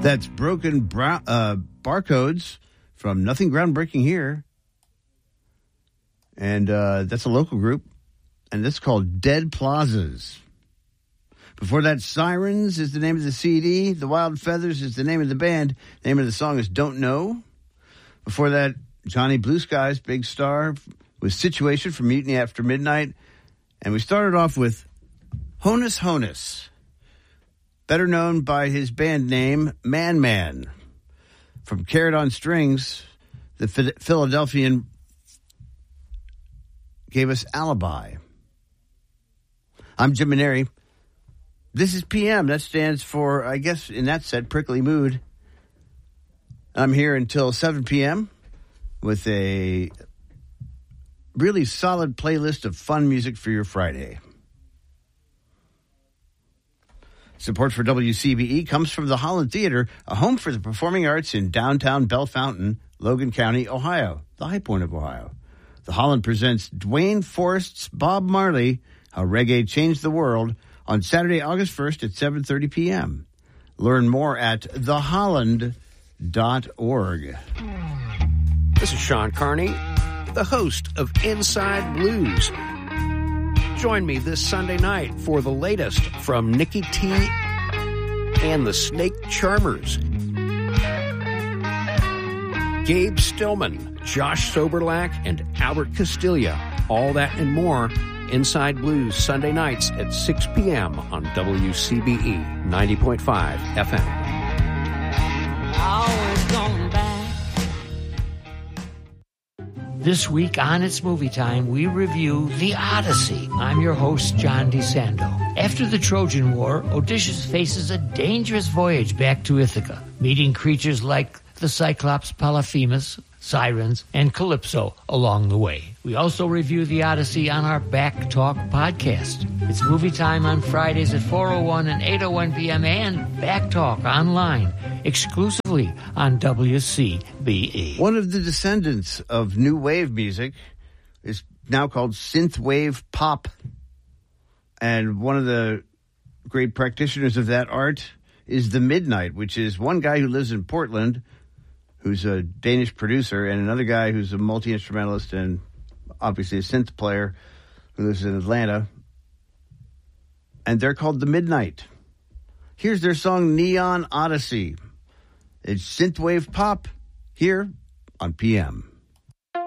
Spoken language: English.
That's Broken Barcodes from Nothing Groundbreaking Here. And that's a local group. And that's called Dead Plazas. Before that, Sirens is the name of the CD. The Wild Feathers is the name of the band. The name of the song is Don't Know. Before that, Johnny Blue Skies, Big Star, with Situation from Mutiny After Midnight. And we started off with Honus Honus, better known by his band name, Man Man. From Carrot on Strings, the Philadelphian gave us Alibi. I'm Jim Maneri. This is PM. That stands for, I guess, in that set, Prickly Mood. I'm here until 7 p.m. with a really solid playlist of fun music for your Friday. Support for WCBE comes from the Holland Theater, a home for the performing arts in downtown Bellefontaine, Logan County, Ohio, the high point of Ohio. The Holland presents Dwayne Forrest's Bob Marley, How Reggae Changed the World, on Saturday, August 1st at 7:30 p.m. Learn more at theholland.org. This is Sean Carney, the host of Inside Blues. Join me this Sunday night for the latest from Nikki T and the Snake Charmers. Gabe Stillman, Josh Soberlack, and Albert Castilla. All that and more. Inside Blues, Sunday nights at 6 p.m. on WCBE 90.5 FM. Always going back. This week on It's Movie Time, we review The Odyssey. I'm your host, John DeSando. After the Trojan War, Odysseus faces a dangerous voyage back to Ithaca, meeting creatures like the Cyclops Polyphemus, Sirens, and Calypso along the way. We also review The Odyssey on our Back Talk podcast. It's Movie Time on Fridays at 4:01 and 8:01 p.m. and Back Talk online, exclusively on WCBE. One of the descendants of new wave music is now called synth wave pop. And one of the great practitioners of that art is The Midnight, which is one guy who lives in Portland, who's a Danish producer, and another guy who's a multi-instrumentalist and obviously a synth player who lives in Atlanta. And they're called The Midnight. Here's their song Neon Odyssey. It's synthwave pop here on PM.